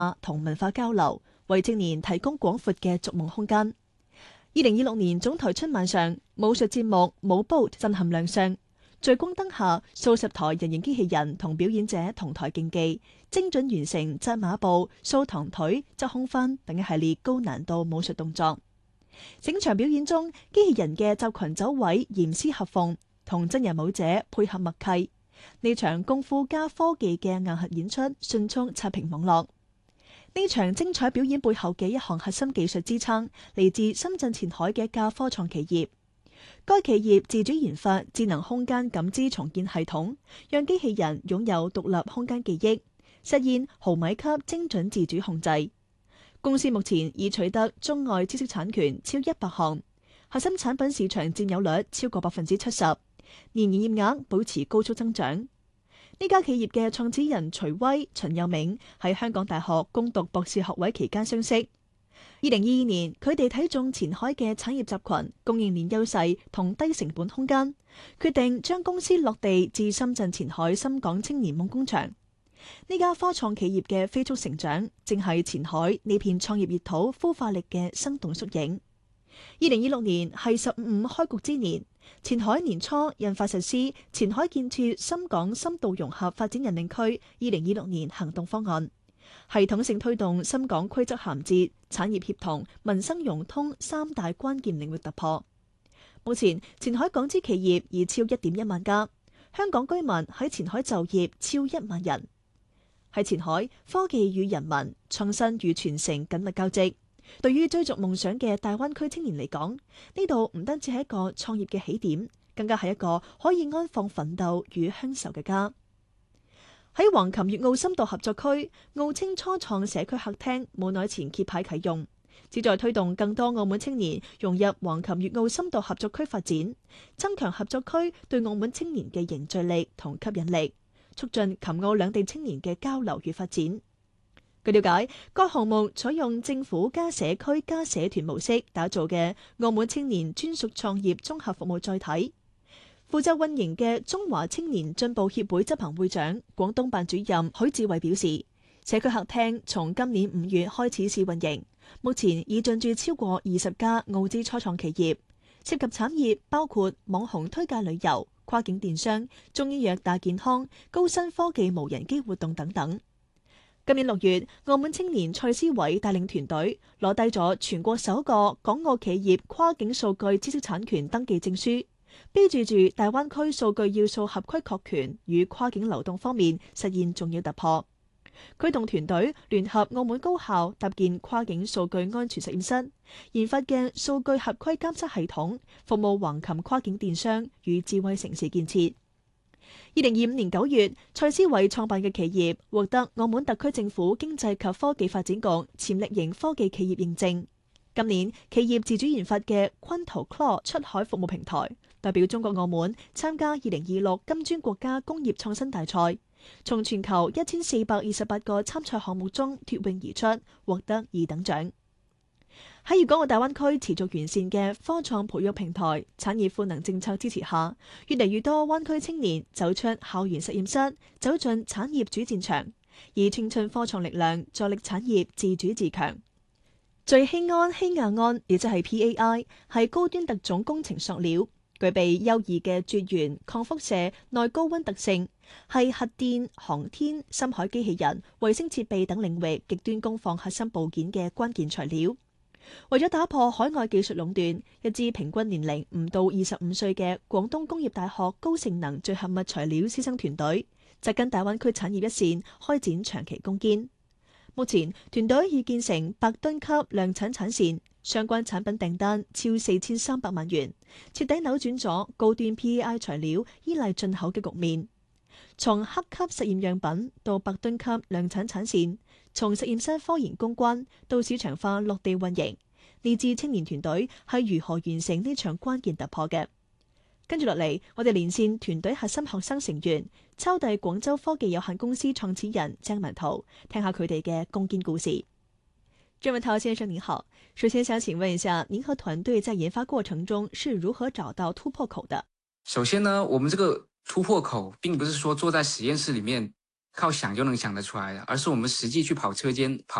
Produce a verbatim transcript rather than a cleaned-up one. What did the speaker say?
同文化交流，為青年提供廣闊嘅逐夢空間。二零二六年總台春晚上，武術節目舞 boat 震撼亮相，聚光燈下，數十台人形機器人同表演者同台競技，精準完成紮馬步、掃堂腿、側空翻等一系列高難度武術動作。整場表演中，機器人嘅集群走位嚴絲合縫，同真人舞者配合默契。呢場功夫加科技嘅硬核演出迅速刷屏網絡。呢場精彩表演背後嘅一項核心技術支撐嚟自深圳前海嘅一家科創企業。該企業自主研發智能空間感知重建系統，讓機器人擁有獨立空間記憶，實現毫米級精準自主控制。公司目前已取得中外知識產權超一百項，核心產品市場佔有率超過百分之七十，年營業額保持高速增長。呢家企業嘅創始人徐威、秦佑銘喺香港大學攻讀博士學位期間相識。二零二二年，佢哋睇中前海嘅產業集群、供應鏈優勢同低成本空間，決定將公司落地至深圳前海深港青年夢工場。呢家科創企業嘅飛速成長，正係前海呢片創業熱土孵化力嘅生動縮影。二零二六年係十五五開局之年，前海年初印發實施《前海建設深港深度融合發展引領區二零二六年行動方案》，系統性推動深港規則銜接、產業協同、民生融通三大關鍵領域突破。目前，前海港資企業已超一點一萬家，香港居民喺前海就業超一萬人。喺前海，科技與人民、創新與傳承緊密交織。對於追逐夢想嘅大灣區青年嚟講，呢度唔單止係一個創業嘅起點，更加係一個可以安放奮鬥與鄉愁嘅家。喺橫琴粵澳深度合作區，澳青初創社區客廳冇耐前揭牌啟用，旨在推動更多澳門青年融入橫琴粵澳深度合作區發展，增強合作區對澳門青年嘅凝聚力同吸引力，促進琴澳兩地青年嘅交流與發展。據了解，該項目採用政府加社區加社團模式打造嘅澳門青年專屬創業綜合服務載體。負責運營嘅中華青年進步協會執行會長、廣東辦主任許志偉表示，社區客廳從今年五月開始試運營，目前已進駐超過二十家澳資初創企業，涉及產業包括網紅推介旅遊、跨境電商、中醫藥大健康、高新科技無人機活動等等。今年六月，澳門青年蔡思偉帶領團隊攞低咗全國首個港澳企業跨境數據知識產權登記證書，標誌住大灣區數據要素合規確權與跨境流動方面實現重要突破。佢同團隊聯合澳門高校搭建跨境數據安全實驗室，研發嘅數據合規監測系統，服務橫琴跨境電商與智慧城市建設。二零二五年九月，蔡思偉創辦嘅企業獲得澳門特區政府經濟及科技發展局潛力型科技企業認證。今年，企業自主研發嘅昆圖 Claw 出海服務平台，代表中國澳門參加二零二六金磚國家工業創新大賽，從全球一千四百二十八個參賽項目中脫穎而出，獲得二等獎。喺粵港澳大灣區持續完善嘅科創培育平台、產業賦能政策支持下，越嚟越多灣區青年走出校園實驗室，走進產業主戰場，以青春科創力量助力產業自主自強。聚氰胺氰亞胺，亦即係 P A I， 係高端特種工程塑料，具備優異嘅絕緣、抗輻射、耐高溫特性，係核電、航天、深海機器人、衛星設備等領域極端工況核心部件嘅關鍵材料。為咗打破海外技術壟斷，一支平均年齡唔到二十五歲嘅廣東工業大學高性能聚合物材料師生團隊，扎根大灣區產業一線，開展長期攻堅。目前團隊已建成百噸級量產產線，相關產品訂單超四千三百萬元，徹底扭轉咗高端 P A I 材料依賴進口嘅局面。從黑級實驗樣品到百噸級量產產線，從實驗室科研攻關到市場化落地運營，呢支青年團隊係如何完成呢場關鍵突破嘅？跟住落嚟，我哋連線團隊核心學生成員，抄遞廣州科技有限公司創始人鄭文濤，聽下佢哋嘅攻堅故事。鄭文濤先生您好，首先想請問一下，您和團隊在研發過程中是如何找到突破口的？ 首先呢，我們這個突破口並不是說坐在實驗室裡面靠想就能想得出來的，而是我們實際去跑車間跑。